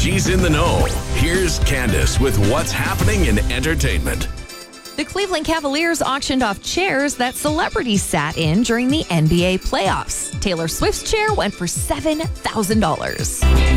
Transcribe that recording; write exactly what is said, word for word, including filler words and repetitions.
She's in the know. Here's Candace with what's happening in entertainment. The Cleveland Cavaliers auctioned off chairs that celebrities sat in during the N B A playoffs. Taylor Swift's chair went for seven thousand dollars.